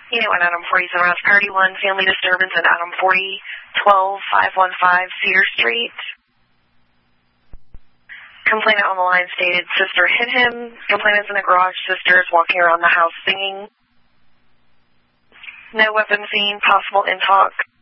Unit 1, Item 47, Rouse Priority 1, family disturbance at Item 40, 12515 Cedar Street. Complainant on the line stated sister hit him. Complainant's in the garage, sister is walking around the house singing. No weapon seen, possible in talk.